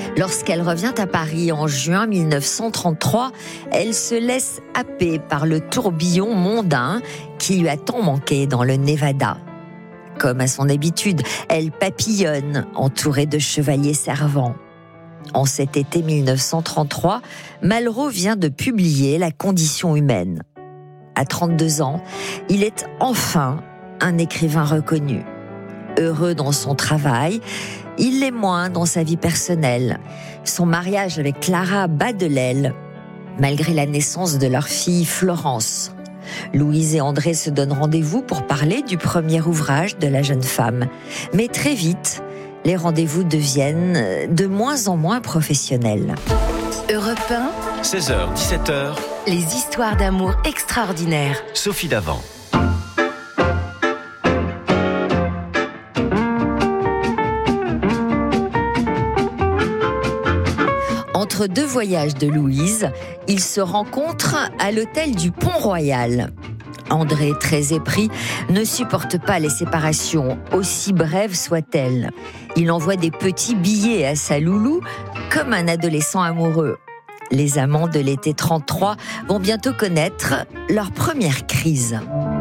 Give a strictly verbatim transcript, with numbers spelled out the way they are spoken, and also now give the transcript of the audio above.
Lorsqu'elle revient à Paris en juin mille neuf cent trente-trois, elle se laisse happer par le tourbillon mondain qui lui a tant manqué dans le Nevada. Comme à son habitude, elle papillonne, entourée de chevaliers servants. En cet été mille neuf cent trente-trois, Malraux vient de publier La condition humaine. À trente-deux ans, il est enfin un écrivain reconnu. Heureux dans son travail, il l'est moins dans sa vie personnelle. Son mariage avec Clara bat de l'aile, malgré la naissance de leur fille Florence. Louise et André se donnent rendez-vous pour parler du premier ouvrage de la jeune femme. Mais très vite, les rendez-vous deviennent de moins en moins professionnels. Europe un, seize heures dix-sept heures, les histoires d'amour extraordinaires. Sophie Davant. Entre deux voyages de Louise, ils se rencontrent à l'hôtel du Pont-Royal. André, très épris, ne supporte pas les séparations, aussi brèves soient-elles. Il envoie des petits billets à sa loulou, comme un adolescent amoureux. Les amants de l'été trente-trois vont bientôt connaître leur première crise.